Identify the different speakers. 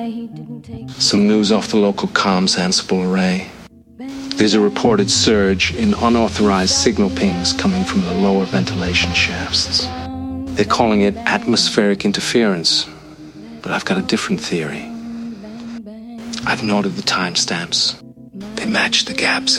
Speaker 1: Some news off the local comms Ansible array. There's a reported surge in unauthorized signal pings coming from the lower ventilation shafts. They're calling it atmospheric interference, but I've got a different theory. I've noted the timestamps. They match the gaps